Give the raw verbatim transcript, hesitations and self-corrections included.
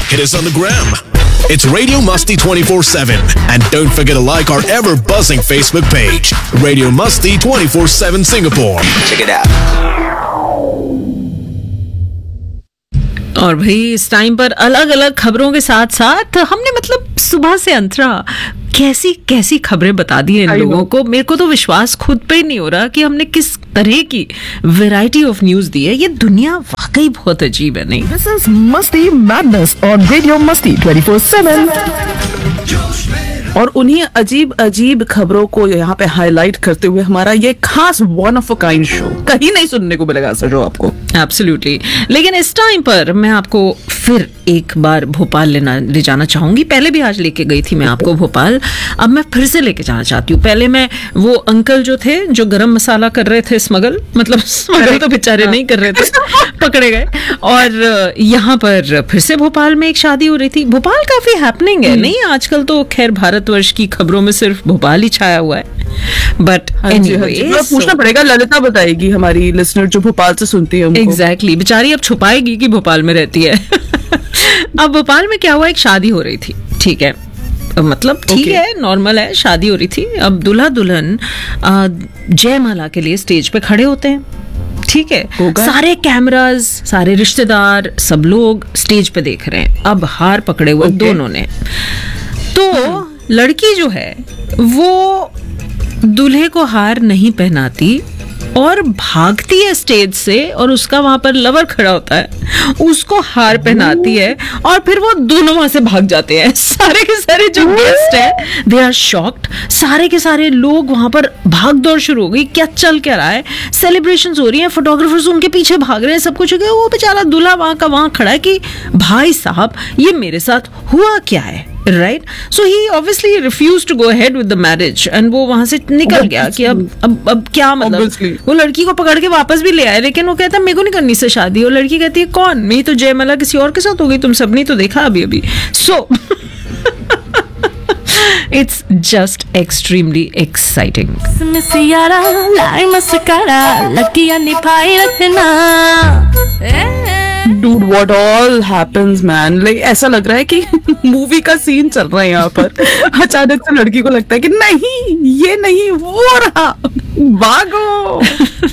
hit us on the gram. It's Radio Musti twenty-four seven. And don't forget to like our ever-buzzing Facebook page, Radio Musti twenty-four seven Singapore. Check it out. और भाई इस time पर अलग अलग खबरों के साथ साथ हमने मतलब सुबह से अंतरा कैसी कैसी खबरें बता दी हैं इन लोगों को। मेरे को तो विश्वास खुद पे नहीं हो रहा कि हमने किस तरह की वैरायटी ऑफ न्यूज दी है। ये दुनिया वाकई बहुत अजीब है, नहीं? This is Masti Madness on Radio Masti twenty-four seven. और उन्हीं अजीब अजीब खबरों को यहाँ पे हाईलाइट करते हुए हमारा ये खास one of a kind show कहीं नहीं सुनने को मिलेगा ऐसा शो आपको। एब्सोल्युटली। लेकिन इस टाइम पर मैं आपको फिर एक बार भोपाल लेना ले जाना चाहूंगी। पहले भी आज लेके गई थी मैं आपको भोपाल, अब मैं फिर से लेके जाना चाहती हूँ। पहले मैं वो अंकल जो थे जो गरम मसाला कर रहे थे स्मगल, मतलब स्मगल तो बेचारे नहीं कर रहे थे, पकड़े गए। और यहाँ पर फिर से भोपाल में एक शादी हो रही थी। भोपाल काफी हैपनिंग है, नहीं? आजकल तो खैर भारतवर्ष की खबरों में सिर्फ भोपाल ही छाया हुआ है। बट एनीवे पूछना पड़ेगा, ललिता बताएगी हमारी लिसनर जो भोपाल से सुनती है हमको। एग्जैक्टली, बेचारी अब छुपाएगी कि भोपाल में रहती है। अब भोपाल में क्या हुआ, एक शादी हो रही थी, ठीक है, मतलब ठीक okay. है, नॉर्मल है, शादी हो रही थी। अब दूल्हा दुल्हन जयमाला के लिए स्टेज पे खड़े होते हैं, ठीक है, सारे कैमरास, सारे रिश्तेदार, सब लोग स्टेज पे देख रहे हैं। अब हार पकड़े हुए okay. दोनों ने। तो लड़की जो है वो दूल्हे को हार नहीं पहनाती और भागती है स्टेज से, और उसका वहां पर लवर खड़ा होता है, उसको हार पहनाती है और फिर वो दोनों वहां से भाग जाते हैं। सारे के सारे जो गेस्ट हैं दे आर शॉक्ड। सारे के सारे लोग वहां पर भाग दौड़ शुरू हो गई, क्या चल क्या रहा है, सेलिब्रेशंस हो रही हैं, फोटोग्राफर्स उनके पीछे भाग रहे हैं, सब कुछ हो गया। वो बेचारा दूल्हा वहां का वहां खड़ा है कि भाई साहब ये मेरे साथ हुआ क्या है, right? So he obviously refuse to go ahead with the marriage and वो वहां से निकल गया कि अब अब अब क्या मतलब Obviously. वो लड़की को पकड़ के वापस भी ले आए, लेकिन वो कहता है मेरे को नहीं करनी से शादी। वो लड़की कहती है कौन, मेरी तो जयमाला किसी और के साथ हो गई, तुम सबने तो देखा अभी अभी। सो it's just extremely exciting. Dude, what all happens, man? Like ऐसा लग रहा है कि मूवी का सीन चल रहा है यहाँ पर। अचानक से लड़की को लगता है कि नहीं ये नहीं वो रहा, भागो।